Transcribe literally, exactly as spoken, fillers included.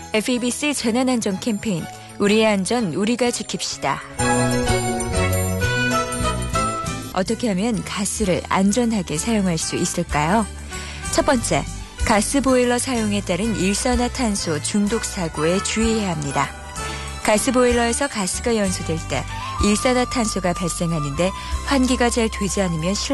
에프이비씨 재난안전 캠페인 우리의 안전 우리가 지킵시다. 어떻게 하면 가스를 안전하게 사용할 수 있을까요? 첫 번째, 가스보일러 사용에 따른 일산화탄소 중독 사고에 주의해야 합니다. 가스보일러에서 가스가 연소될 때 일산화탄소가 발생하는데 환기가 잘 되지 않으면